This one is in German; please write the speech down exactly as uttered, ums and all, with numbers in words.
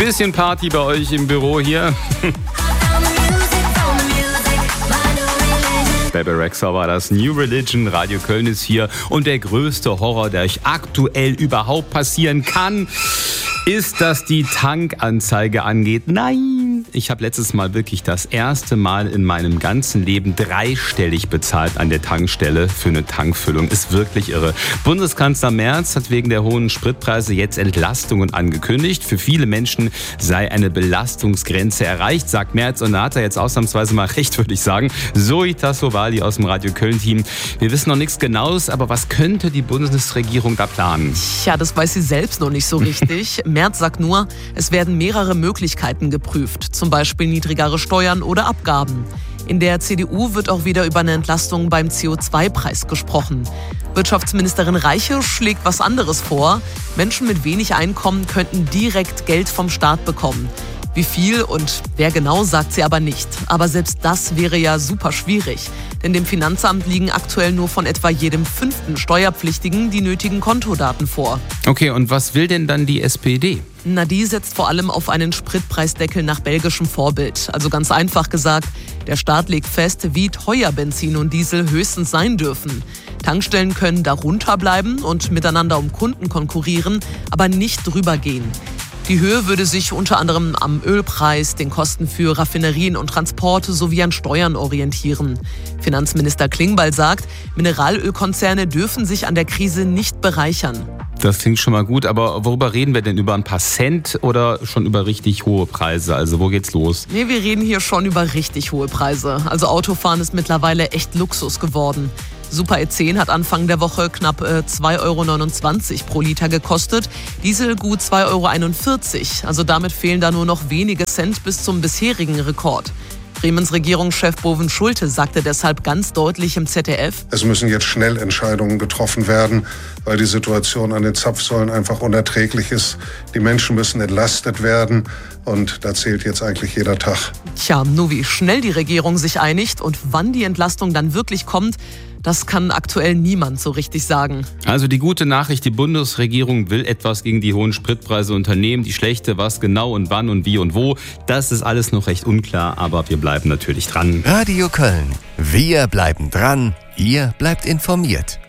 Bisschen Party bei euch im Büro hier. Bebe Rexha war das. New Religion, Radio Köln ist hier. Und der größte Horror, der euch aktuell überhaupt passieren kann, ist, dass die Tankanzeige angeht. Nein, ich habe letztes Mal wirklich das erste Mal in meinem ganzen Leben dreistellig bezahlt an der Tankstelle für eine Tankfüllung. Ist wirklich irre. Bundeskanzler Merz hat wegen der hohen Spritpreise jetzt Entlastungen angekündigt. Für viele Menschen sei eine Belastungsgrenze erreicht, sagt Merz. Und da hat er jetzt ausnahmsweise mal recht, würde ich sagen. Zoe Tassovali aus dem Radio Köln-Team. Wir wissen noch nichts Genaues, aber was könnte die Bundesregierung da planen? Ja, das weiß sie selbst noch nicht so richtig. Merz sagt nur, es werden mehrere Möglichkeiten geprüft, zum Beispiel niedrigere Steuern oder Abgaben. In der C D U wird auch wieder über eine Entlastung beim C O zwei Preis gesprochen. Wirtschaftsministerin Reiche schlägt was anderes vor. Menschen mit wenig Einkommen könnten direkt Geld vom Staat bekommen. Wie viel und wer genau, sagt sie aber nicht. Aber selbst das wäre ja super schwierig. Denn dem Finanzamt liegen aktuell nur von etwa jedem fünften Steuerpflichtigen die nötigen Kontodaten vor. Okay, und was will denn dann die S P D? Na, die setzt vor allem auf einen Spritpreisdeckel nach belgischem Vorbild. Also ganz einfach gesagt, der Staat legt fest, wie teuer Benzin und Diesel höchstens sein dürfen. Tankstellen können darunter bleiben und miteinander um Kunden konkurrieren, aber nicht drüber gehen. Die Höhe würde sich unter anderem am Ölpreis, den Kosten für Raffinerien und Transporte sowie an Steuern orientieren. Finanzminister Klingbeil sagt, Mineralölkonzerne dürfen sich an der Krise nicht bereichern. Das klingt schon mal gut, aber worüber reden wir denn? Über ein paar Cent oder schon über richtig hohe Preise? Also wo geht's los? Nee, wir reden hier schon über richtig hohe Preise. Also Autofahren ist mittlerweile echt Luxus geworden. Super E zehn hat Anfang der Woche knapp äh, zwei Euro neunundzwanzig pro Liter gekostet, Diesel gut zwei Euro einundvierzig. Also damit fehlen da nur noch wenige Cent bis zum bisherigen Rekord. Bremens Regierungschef Boven Schulte sagte deshalb ganz deutlich im Z D F: Es müssen jetzt schnell Entscheidungen getroffen werden, weil die Situation an den Zapfsäulen einfach unerträglich ist. Die Menschen müssen entlastet werden und da zählt jetzt eigentlich jeder Tag. Tja, nur wie schnell die Regierung sich einigt und wann die Entlastung dann wirklich kommt, das kann aktuell niemand so richtig sagen. Also die gute Nachricht, die Bundesregierung will etwas gegen die hohen Spritpreise unternehmen. Die schlechte, was genau und wann und wie und wo, das ist alles noch recht unklar, aber wir bleiben natürlich dran. Radio Köln. Wir bleiben dran. Ihr bleibt informiert.